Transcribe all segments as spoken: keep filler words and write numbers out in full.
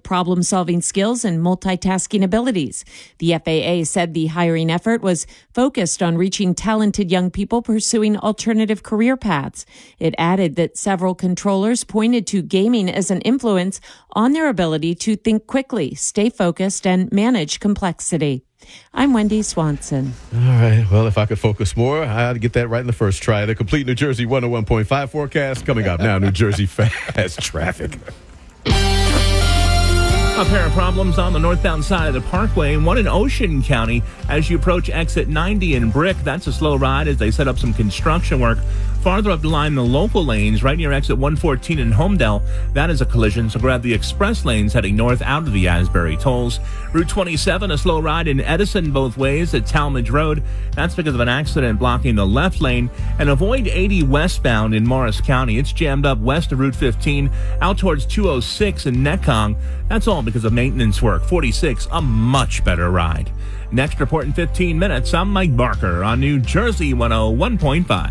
problem-solving skills and multitasking abilities. The F A A said the hiring effort was focused on reaching talented young people pursuing alternative career paths. It added that several controllers pointed to gaming as an influence on their ability to think quickly, stay focused, and manage complexity. I'm Wendy Swanson. All right. Well, if I could focus more, I'd get that right in the first try. The complete New Jersey one oh one point five forecast coming up now. New Jersey fast traffic. A pair of problems on the northbound side of the Parkway, one in Ocean County as you approach exit ninety in Brick. That's a slow ride as they set up some construction work. Farther up the line, the local lanes right near exit one fourteen in Homedale. That is a collision, so grab the express lanes heading north out of the Asbury tolls. Route twenty-seven, a slow ride in Edison both ways at Talmadge Road. That's because of an accident blocking the left lane. And avoid eighty westbound in Morris County. It's jammed up west of Route fifteen out towards two oh six in Netcong. That's all because of maintenance work. forty-six, a much better ride. Next report in fifteen minutes. I'm Mike Barker on New Jersey one oh one point five.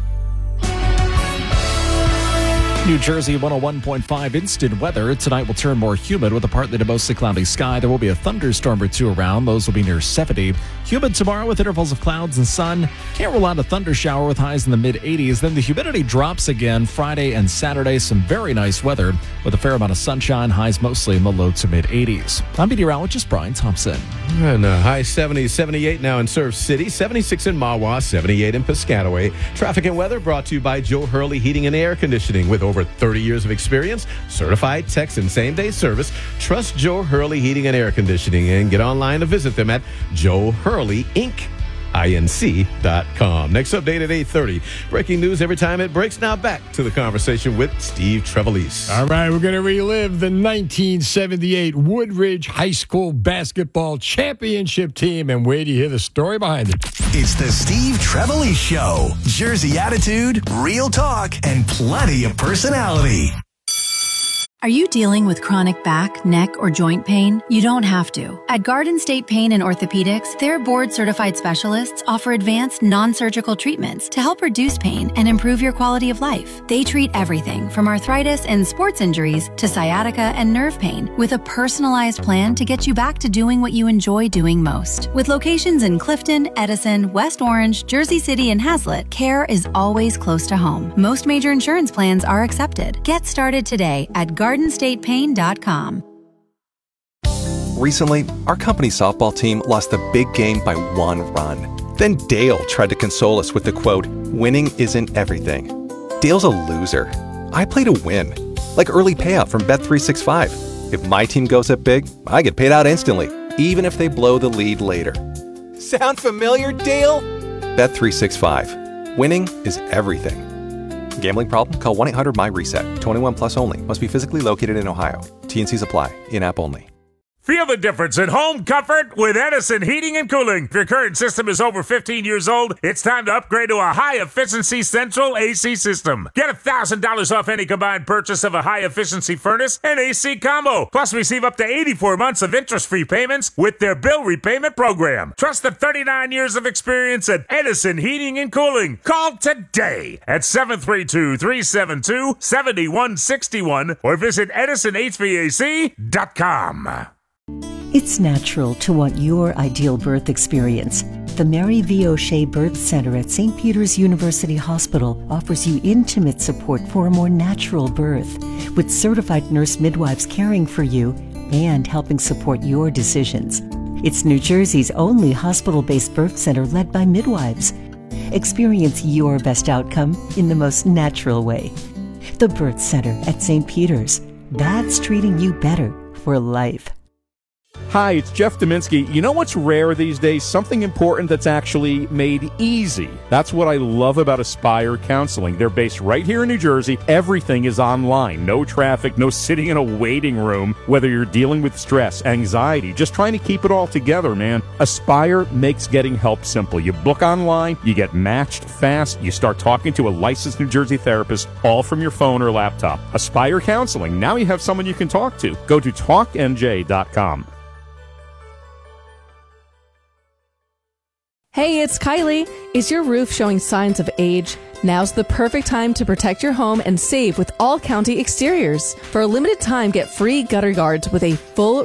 New Jersey one oh one point five instant weather. Tonight will turn more humid with a partly to mostly cloudy sky. There will be a thunderstorm or two around. Those will be near seventy. Humid tomorrow with intervals of clouds and sun. Can't rule out a thunder shower with highs in the mid eighties. Then the humidity drops again Friday and Saturday. Some very nice weather with a fair amount of sunshine. Highs mostly in the low to mid eighties. I'm meteorologist Brian Thompson. And uh, high seventies, seventy-eight now in Surf City, seventy-six in Mahwah, seventy-eight in Piscataway. Traffic and weather brought to you by Joe Hurley Heating and Air Conditioning. With over thirty years of experience, certified text and same-day service, trust Joe Hurley Heating and Air Conditioning and get online to visit them at Joe Hurley Inc. I N C dot com. Next update at eight thirty. Breaking news every time it breaks. Now back to the conversation with Steve Trevelise. All right, we're going to relive the nineteen seventy-eight Woodridge High School basketball championship team, and wait to hear the story behind it. It's the Steve Trevelise Show. Jersey attitude, real talk, and plenty of personality. Are you dealing with chronic back, neck, or joint pain? You don't have to. At Garden State Pain and Orthopedics, their board-certified specialists offer advanced non-surgical treatments to help reduce pain and improve your quality of life. They treat everything from arthritis and sports injuries to sciatica and nerve pain with a personalized plan to get you back to doing what you enjoy doing most. With locations in Clifton, Edison, West Orange, Jersey City, and Hazlet, care is always close to home. Most major insurance plans are accepted. Get started today at garden state pain dot com. Recently, our company softball team lost the big game by one run. Then Dale tried to console us with the quote, "Winning isn't everything." Dale's a loser. I play to win. Like early payout from Bet three sixty-five. If my team goes up big, I get paid out instantly, even if they blow the lead later. Sound familiar, Dale? Bet three sixty-five. Winning is everything. Gambling problem? Call one eight hundred my reset. twenty-one plus only. Must be physically located in Ohio. T and Cs apply. In-app only. Feel the difference in home comfort with Edison Heating and Cooling. If your current system is over fifteen years old, it's time to upgrade to a high-efficiency central A C system. Get one thousand dollars off any combined purchase of a high-efficiency furnace and A C combo. Plus, receive up to eighty-four months of interest-free payments with their bill repayment program. Trust the thirty-nine years of experience at Edison Heating and Cooling. Call today at seven three two, three seven two, seven one six one or visit edison h v a c dot com. It's natural to want your ideal birth experience. The Mary V. O'Shea Birth Center at Saint Peter's University Hospital offers you intimate support for a more natural birth, with certified nurse midwives caring for you and helping support your decisions. It's New Jersey's only hospital-based birth center led by midwives. Experience your best outcome in the most natural way. The Birth Center at Saint Peter's. That's treating you better for life. Hi, it's Jeff Dominski. You know what's rare these days? Something important that's actually made easy. That's what I love about Aspire Counseling. They're based right here in New Jersey. Everything is online. No traffic, no sitting in a waiting room. Whether you're dealing with stress, anxiety, just trying to keep it all together, man. Aspire makes getting help simple. You book online, you get matched fast, you start talking to a licensed New Jersey therapist, all from your phone or laptop. Aspire Counseling. Now you have someone you can talk to. Go to talk n j dot com. Hey, it's Kylie. Is your roof showing signs of age? Now's the perfect time to protect your home and save with All County Exteriors. For a limited time, get free gutter guards with a full